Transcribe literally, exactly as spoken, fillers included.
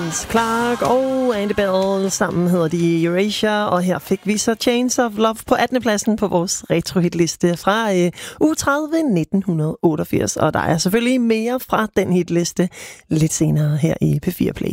Vince Clarke og Andy Bell. Sammen hedder de Erasure, og her fik vi så Chains of Love på attende pladsen på vores retro-hitliste fra øh, uge tredive nitten otteogfirs. Og der er selvfølgelig mere fra den hitliste lidt senere her i P fire Play.